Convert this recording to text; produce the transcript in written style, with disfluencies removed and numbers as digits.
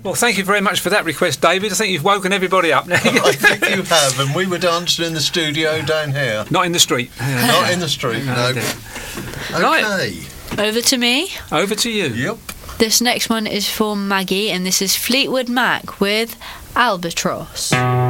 Well, thank you very much for that request, David. I think you've woken everybody up now. I think you have, and we were dancing in the studio down here. Not in the street. Not in the street, no. Right. Okay. Over to me. Over to you. Yep. This next one is for Maggie, and this is Fleetwood Mac with Albatross.